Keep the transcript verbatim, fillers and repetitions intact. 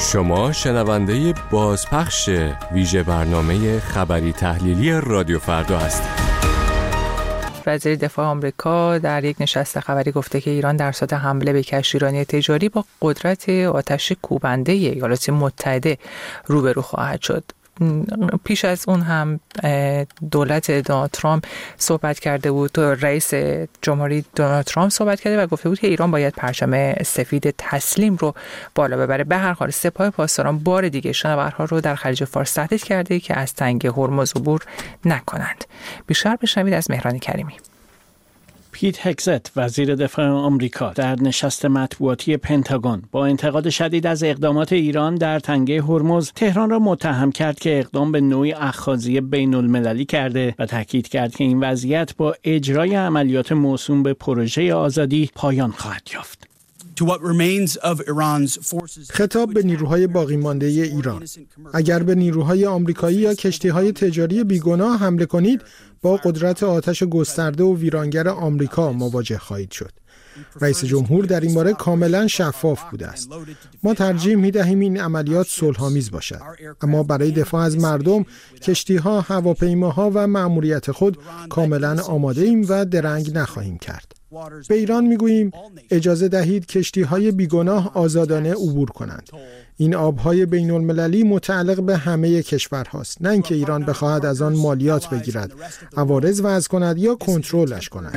شما شنونده بازپخش ویژه برنامه خبری تحلیلی رادیو فردا هستید. وزیر دفاع آمریکا در یک نشست خبری گفته که ایران در صورت حمله به کشتیرانی تجاری با قدرت آتش کوبنده ایالات متحده روبرو خواهد شد. پیش از اون هم دولت دونالد ترامپ صحبت کرده بود، رئیس جمهوری دونالد ترامپ صحبت کرده و گفته بود که ایران باید پرچم سفید تسلیم رو بالا ببره. به هر حال سپاه پاسداران بار دیگه شناورها رو در خلیج فارس تهدید کرده که از تنگه هرمز عبور نکنند. بیشتر بشنوید از مهران کریمی. پیت هگزت وزیر دفاع آمریکا در نشست مطبوعاتی پنتاگون با انتقاد شدید از اقدامات ایران در تنگه هرمز تهران را متهم کرد که اقدام به نوعی اخاذی بین المللی کرده و تاکید کرد که این وضعیت با اجرای عملیات موسوم به پروژه آزادی پایان خواهد یافت. خطاب به نیروهای باقی مانده ایران: اگر به نیروهای آمریکایی یا کشتی‌های تجاری بیگناه حمله کنید، با قدرت آتش گسترده و ویرانگر آمریکا مواجه خواهید شد. رئیس جمهور در این باره کاملا شفاف بوده است. ما ترجیح می‌دهیم این عملیات صلح‌آمیز باشد، اما برای دفاع از مردم، کشتی‌ها، هواپیماها و مأموریت خود کاملا آماده ایم و درنگ نخواهیم کرد. به ایران میگوییم اجازه دهید کشتی‌های بیگناه آزادانه عبور کنند. این آب‌های بین المللی متعلق به همه کشورهاست، نه اینکه ایران بخواهد از آن مالیات بگیرد، عوارض وضع کند یا کنترلش کند.